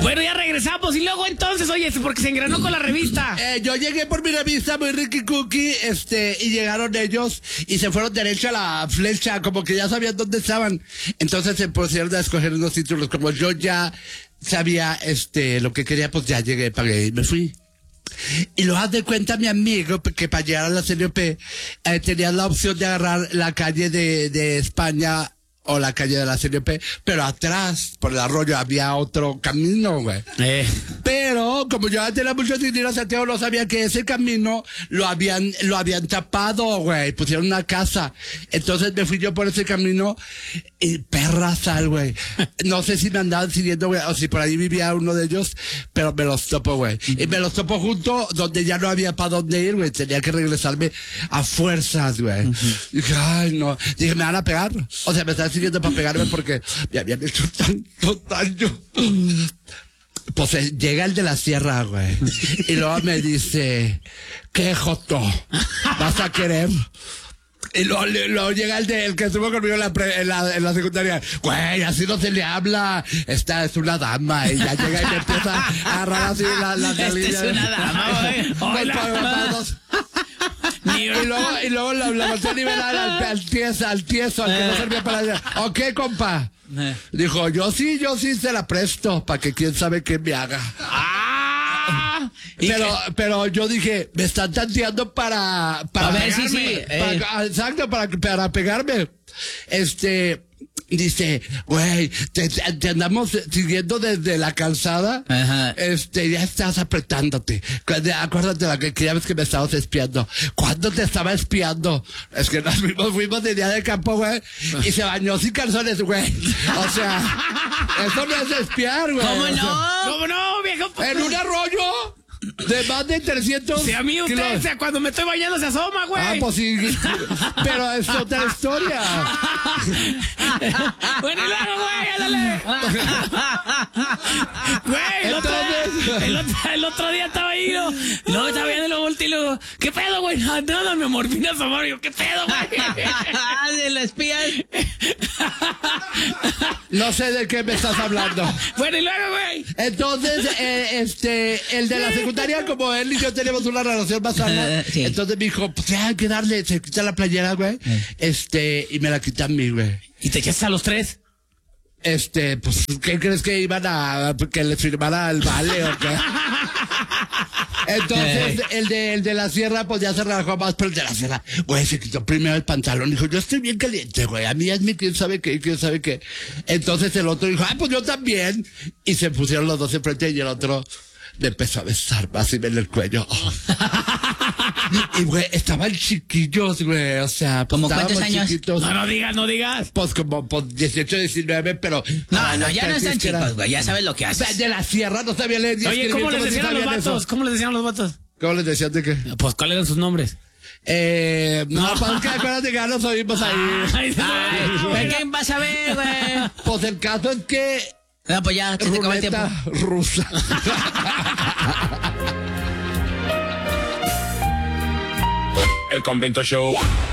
Bueno, ya regresamos. Y luego entonces, oye, porque se engranó con la revista. Yo llegué por mi revista muy Ricky Cookie, y llegaron ellos y se fueron derecho a la flecha, como que ya sabían dónde estaban. Entonces se pusieron a escoger unos títulos. Como yo ya sabía, lo que quería, pues ya llegué, pagué y me fui. Y lo haz de cuenta mi amigo que para llegar a la CNP tenía la opción de agarrar la calle de España o la calle de la CNP, pero atrás, por el arroyo, había otro camino, güey. Pero, como yo ya tenía mucho dinero a Santiago, no sabía que ese camino lo habían tapado, güey. Pusieron una casa. Entonces me fui yo por ese camino y perra sal, güey. No sé si me andaban siguiendo, güey, o si por ahí vivía uno de ellos, pero me los topo, güey. Y me los topo junto donde ya no había para dónde ir, güey. Tenía que regresarme a fuerzas, güey. Dije, ay, no. Dije, ¿me van a pegar? O sea, me están siguiendo para pegarme porque me habían hecho tanto daño. Pues llega el de la sierra, güey. Y luego me dice, ¿qué joto? ¿Vas a querer? Y luego llega el que estuvo conmigo en la secundaria. Güey, así no se le habla. Esta es una dama. Y ya llega y me empieza a agarrar así la Esta es una dama, güey. Hola. Y luego la volteó a nivelar al tieso, al que no servía para nada. Ok, compa. Dijo, yo sí se la presto, para que quién sabe qué me haga. Pero yo dije, me están tanteando para a ver, pegarme. Exacto, para pegarme. Dice, güey, te andamos siguiendo desde la calzada. Ajá. Ya estás apretándote. Acuérdate la que ya ves que me estabas espiando. ¿Cuándo te estaba espiando? Es que nos fuimos de día de campo, güey, y se bañó sin calzones, güey. O sea, eso no es espiar, güey. ¿Cómo o no? sea, ¿Cómo no, viejo? en un arroyo de más de 300 Si a mí usted, o sea, cuando me estoy bañando se asoma, güey. Pues sí, pero es otra historia. Bueno, y luego, güey, ándale. Güey, el otro día estaba ahí, ¿no? Luego estaba viendo los volteos y luego, ¿qué pedo, güey? Nada, me morfina asomar. Yo, ¿qué pedo, güey? ¿De la espía? No sé de qué me estás hablando. Bueno, y luego, güey. Entonces, el de la secundaria, como él y yo tenemos una relación más sana, Sí. entonces me dijo, pues ya hay que darle, se quita la playera, güey, y me la quita a mí, güey. ¿Y te echaste a los tres? Pues, ¿qué crees que iban que le firmara el vale o qué? Entonces, el de la sierra, pues ya se relajó más, pero el de la sierra, güey, se quitó primero el pantalón. Dijo, yo estoy bien caliente, güey, a mí es mi quién sabe qué. Entonces el otro dijo, pues yo también. Y se pusieron los dos enfrente y el otro me empezó a besar más en el cuello. Y, güey, estaban chiquillos, güey, o sea, ¿Cómo cuántos años? Chiquitos. No digas. Pues como 18, 19, pero... No, ya no están chicos, güey, ya sabes lo que haces. De la sierra no sabía leer. Oye, ¿cómo les decían a los vatos? ¿Cómo les decían a los vatos? ¿Cómo les decían de qué? Pues, ¿cuáles eran sus nombres? No, pues que acuérdate que ya nos oímos ahí. Ay, ¿De quién vas a ver, güey? Pues el caso es que... No, pues ya, se te acabó el tiempo. Ruleta rusa. El Convento Show.